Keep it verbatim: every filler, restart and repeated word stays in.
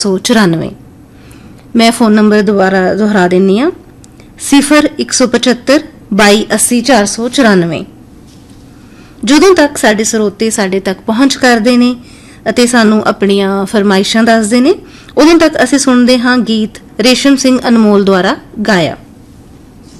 सौ चौरानवे। मैं फोन नंबर दोबारा दोहरा देनी हाँ, सिफर एक सौ पचहत्तर बाई अस्सी चार सौ चौरानवे। ਜਦੋਂ तक ਸਾਡੇ ਸਰੋਤੇ ਸਾਡੇ तक पहुँच ਕਰਦੇ ਨੇ ਅਤੇ ਸਾਨੂੰ ਆਪਣੀਆਂ ਫਰਮਾਇਸ਼ਾਂ ਦੱਸਦੇ ਨੇ, ਉਦੋਂ ਤੱਕ ਅਸੀਂ ਸੁਣਦੇ ਹਾਂ ਗੀਤ ਰੇਸ਼ਮ ਸਿੰਘ ਅਨਮੋਲ ਦੁਆਰਾ ਗਾਇਆ।